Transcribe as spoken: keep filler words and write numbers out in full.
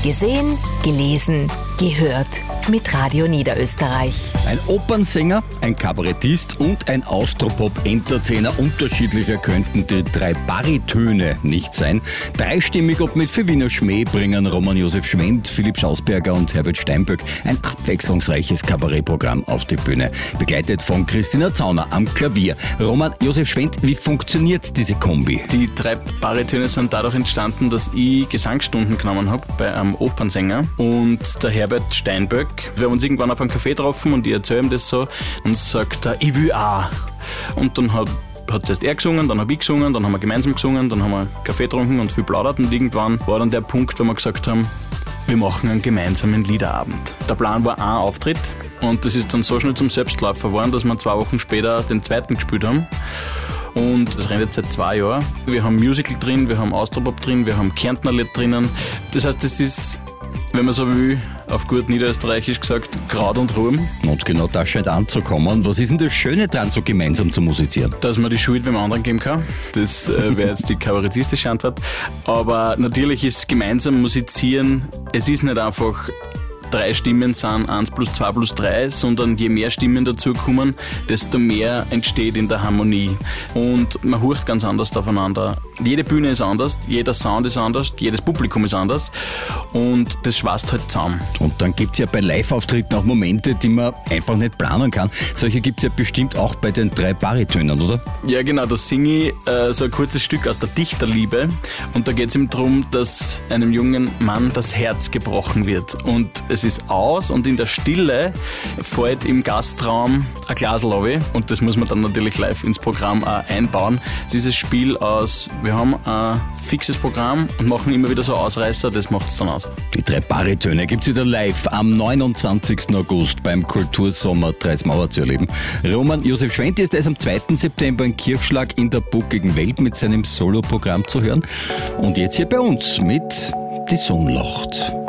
Gesehen, gelesen, gehört mit Radio Niederösterreich. Ein Opernsänger, ein Kabarettist und ein Austropop-Entertainer. Unterschiedlicher könnten die drei Baritöne nicht sein. Dreistimmig ob mit für Wiener Schmäh bringen Roman Josef Schwendt, Philipp Schausberger und Herbert Steinböck ein abwechslungsreiches Kabarettprogramm auf die Bühne. Begleitet von Christina Zauner am Klavier. Roman Josef Schwendt, wie funktioniert diese Kombi? Die drei Baritöne sind dadurch entstanden, dass ich Gesangsstunden genommen habe bei einem Opernsänger und der Herbert Steinböck. Wir haben uns irgendwann auf einem Café getroffen und ich erzähle ihm das so und sagt er, ich will auch. Und dann hat hat zuerst er gesungen, dann habe ich gesungen, dann haben wir gemeinsam gesungen, dann haben wir Kaffee getrunken und viel plaudert und irgendwann war dann der Punkt, wo wir gesagt haben, wir machen einen gemeinsamen Liederabend. Der Plan war ein Auftritt und das ist dann so schnell zum Selbstläufer geworden, dass wir zwei Wochen später den zweiten gespielt haben. Und das rennt jetzt seit zwei Jahren. Wir haben Musical drin, wir haben Austropop drin, wir haben Kärntnerlied drinnen. Das heißt, das ist, wenn man so will, auf gut niederösterreichisch gesagt, Kraut und Ruhm. Und genau das scheint anzukommen. Was ist denn das Schöne dran, so gemeinsam zu musizieren? Dass man die Schuld wem anderen geben kann. Das äh, wäre jetzt die kabarettistische Antwort. Aber natürlich ist gemeinsam musizieren, es ist nicht einfach drei Stimmen sind eins plus zwei plus drei, sondern je mehr Stimmen dazukommen, desto mehr entsteht in der Harmonie. Und man hört ganz anders aufeinander. Jede Bühne ist anders, jeder Sound ist anders, jedes Publikum ist anders und das schweißt halt zusammen. Und dann gibt es ja bei Live-Auftritten auch Momente, die man einfach nicht planen kann. Solche gibt es ja bestimmt auch bei den drei Baritönen, oder? Ja genau, da singe ich äh, so ein kurzes Stück aus der Dichterliebe und da geht es ihm darum, dass einem jungen Mann das Herz gebrochen wird und es ist aus und in der Stille fällt im Gastraum ein Glasl runter und das muss man dann natürlich live ins Programm auch einbauen. Es ist ein Spiel aus, wir haben ein fixes Programm und machen immer wieder so Ausreißer, das macht es dann aus. Die drei Baritöne gibt es wieder live am neunundzwanzigsten August beim Kultursommer Dreismauer zu erleben. Roman Josef Schwendt ist erst am zweiten September in Kirchschlag in der Buckigen Welt mit seinem Soloprogramm zu hören und jetzt hier bei uns mit Die Sonne lacht.